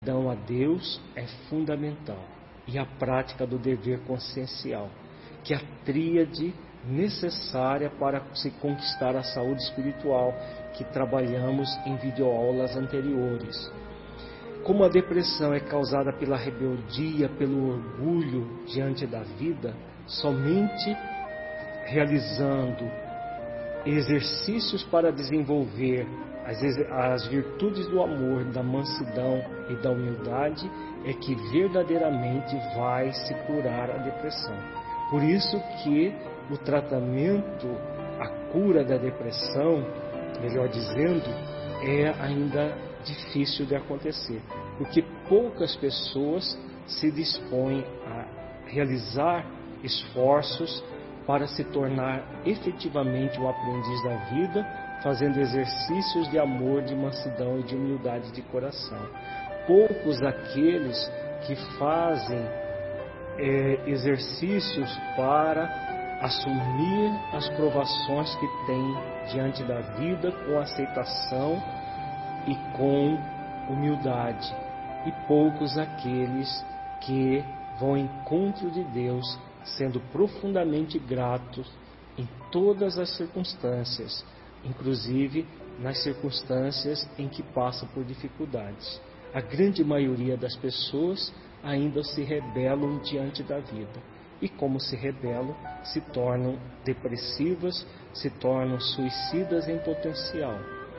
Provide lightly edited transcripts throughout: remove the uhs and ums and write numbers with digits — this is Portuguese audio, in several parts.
gratidão a Deus é fundamental, e a prática do dever consciencial, que é a tríade necessária para se conquistar a saúde espiritual, que trabalhamos em videoaulas anteriores. Como a depressão é causada pela rebeldia, pelo orgulho diante da vida, somente realizando exercícios para desenvolver as virtudes do amor, da mansidão e da humildade é que verdadeiramente vai se curar a depressão. Por isso que o tratamento, a cura da depressão, melhor dizendo, é ainda difícil de acontecer, porque poucas pessoas se dispõem a realizar esforços para se tornar efetivamente um aprendiz da vida, fazendo exercícios de amor, de mansidão e de humildade de coração. Poucos aqueles que fazem exercícios para assumir as provações que têm diante da vida com aceitação e com humildade, e poucos aqueles que vão ao encontro de Deus sendo profundamente gratos em todas as circunstâncias, inclusive nas circunstâncias em que passa por dificuldades. A grande maioria das pessoas ainda se rebelam diante da vida, e como se rebelam, se tornam depressivas, se tornam suicidas em potencial.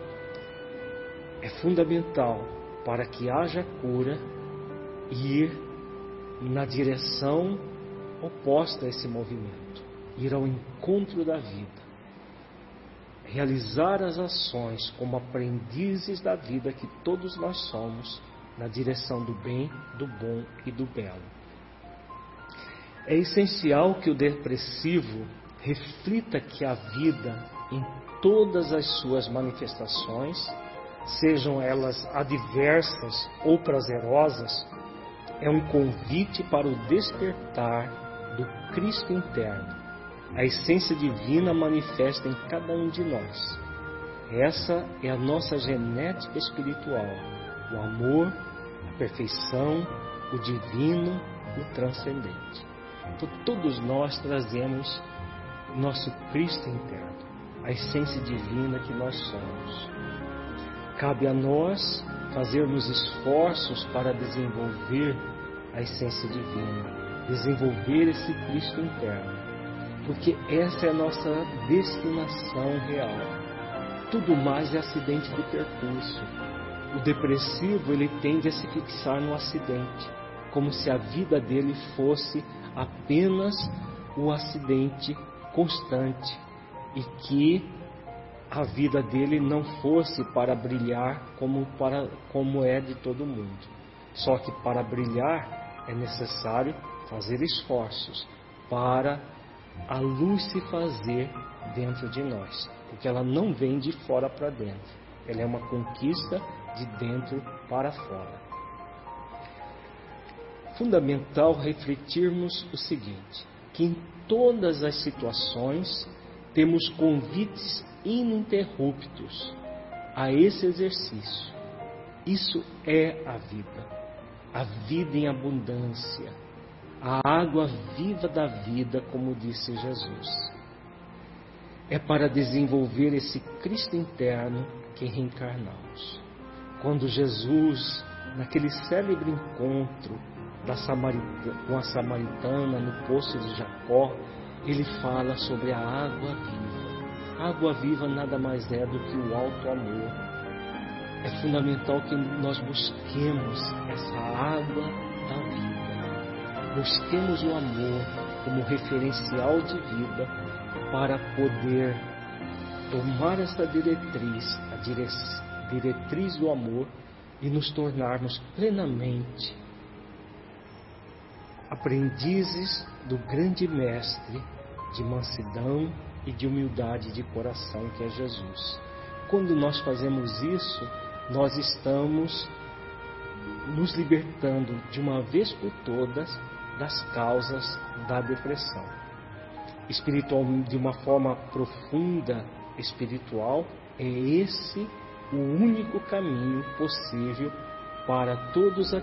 É fundamental, para que haja cura, ir na direção oposta a esse movimento, ir ao encontro da vida, realizar as ações como aprendizes da vida que todos nós somos, na direção do bem, do bom e do belo. É essencial que o depressivo reflita que a vida, em todas as suas manifestações, sejam elas adversas ou prazerosas, é um convite para o despertar do Cristo interno, a essência divina manifesta em cada um de nós. Essa é a nossa genética espiritual, o amor, a perfeição, o divino, o transcendente. Então, todos nós trazemos o nosso Cristo interno, a essência divina que nós somos. Cabe a nós fazermos esforços para desenvolver a essência divina, desenvolver esse Cristo interno, porque essa é a nossa destinação real. Tudo mais é acidente de percurso. O depressivo, ele tende a se fixar no acidente, como se a vida dele fosse apenas o acidente constante e que a vida dele não fosse para brilhar como é de todo mundo. Só que para brilhar é necessário fazer esforços para a luz se fazer dentro de nós, porque ela não vem de fora para dentro, ela é uma conquista de dentro para fora. Fundamental refletirmos o seguinte, que em todas as situações temos convites ininterruptos a esse exercício. Isso é a vida em abundância, a água viva da vida, como disse Jesus. É para desenvolver esse Cristo interno que reencarnamos. Quando Jesus, naquele célebre encontro com a samaritana no poço de Jacó, ele fala sobre a água viva. A água viva nada mais é do que o alto amor. É fundamental que nós busquemos essa água da vida. Busquemos o amor como referencial de vida para poder tomar essa diretriz, a diretriz do amor, e nos tornarmos plenamente aprendizes do grande mestre de mansidão e de humildade de coração, que é Jesus. Quando nós fazemos isso, nós estamos nos libertando de uma vez por todas das causas da depressão. Espiritual, de uma forma profunda, espiritual, é esse o único caminho possível para todos